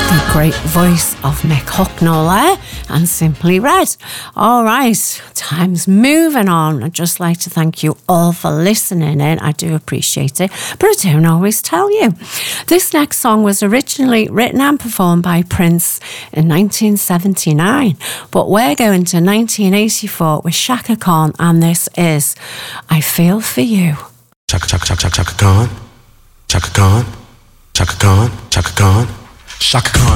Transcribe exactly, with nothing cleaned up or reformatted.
The great voice of Mick Hucknall there, and Simply Red. All right, time's moving on. I'd just like to thank you all for listening in. I do appreciate it, but I don't always tell you. This next song was originally written and performed by Prince in nineteen seventy-nine, but we're going to nineteen eighty-four with Chaka Khan, and this is I Feel For You. Chaka, Chaka, Chaka, Chaka, Chaka Khan. Chaka Khan. Chaka Khan. Chaka Khan. Chaka Khan.